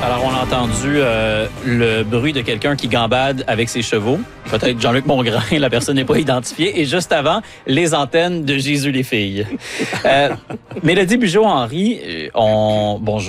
Alors, on a entendu le bruit de quelqu'un qui gambade avec ses chevaux. Peut-être Jean-Luc Mongrain, la personne n'est pas identifiée. Et juste avant, les antennes de Jésus les filles. Mélodie Bugeaud-Henry, bonjour.